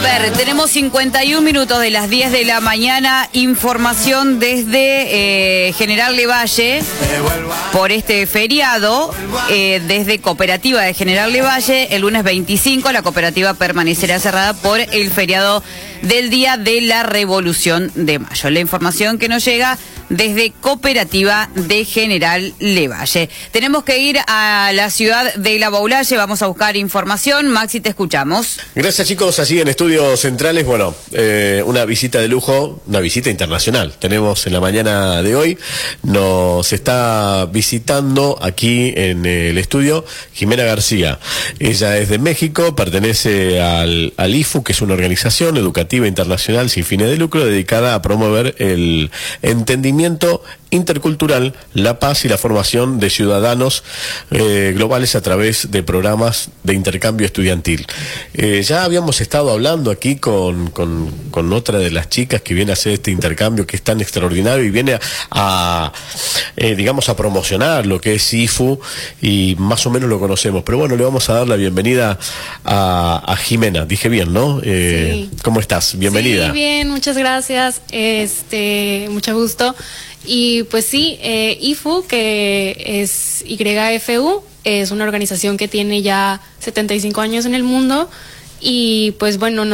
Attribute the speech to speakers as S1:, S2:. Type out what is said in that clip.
S1: ver, tenemos 51 minutos de las 10 de la mañana, información desde General Lavalle por este feriado, desde Cooperativa de General Lavalle, el lunes 25 la cooperativa permanecerá cerrada por el feriado del Día de la Revolución de Mayo. La información que nos llega desde Cooperativa de General Lavalle. Tenemos que ir a la ciudad de La Baulalle, vamos a buscar información. Maxi, te escuchamos.
S2: Gracias, chicos. Así en Estudios Centrales, bueno, una visita de lujo, una visita internacional. Tenemos en la mañana de hoy, nos está visitando aquí en el estudio Jimena García. Ella es de México, pertenece al IFU, que es una organización educativa internacional sin fines de lucro dedicada a promover el entendimiento intercultural, la paz y la formación de ciudadanos globales a través de programas de intercambio estudiantil. Ya habíamos estado hablando aquí con otra de las chicas que viene a hacer este intercambio que es tan extraordinario y viene digamos, a promocionar lo que es IFU, y más o menos lo conocemos. Pero bueno, le vamos a dar la bienvenida a Jimena. Dije bien, ¿no?
S3: Sí.
S2: ¿Cómo estás? Bienvenida.
S3: Sí, bien, muchas gracias. Mucho gusto. Y pues sí, IFU, que es YFU, es una organización que tiene ya 75 años en el mundo, y pues bueno,